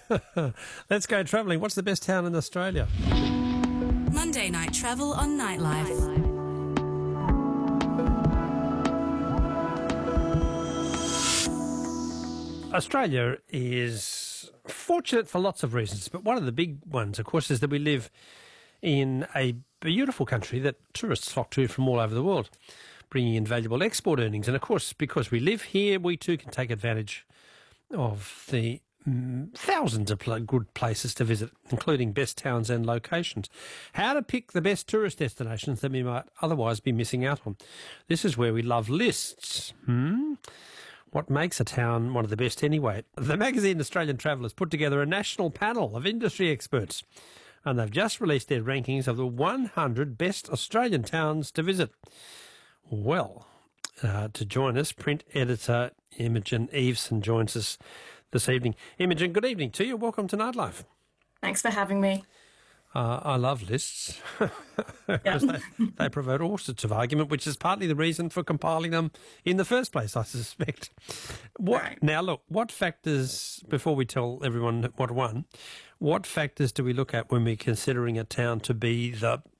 Let's go travelling. What's the best town in Australia? Monday Night Travel on Nightlife. Australia is fortunate for lots of reasons, but one of the big ones, of course, is that we live in a beautiful country that tourists flock to from all over the world, bringing in valuable export earnings. And, of course, because we live here, we too can take advantage of the thousands of good places to visit, including best towns and locations. How to pick the best tourist destinations that we might otherwise be missing out on. This is where we love lists. What makes a town one of the best anyway? The magazine Australian Travel has put together a national panel of industry experts, and they've just released their rankings of the 100 best Australian towns to visit. Well, to join us, print editor Imogen Eveson joins us this evening. Imogen, good evening to you. Welcome to Nightlife. Thanks for having me. I love lists because they provide all sorts of argument, which is partly the reason for compiling them in the first place, I suspect. Right. Now, look, what factors, before we tell everyone what won, what factors do we look at when we're considering a town to be the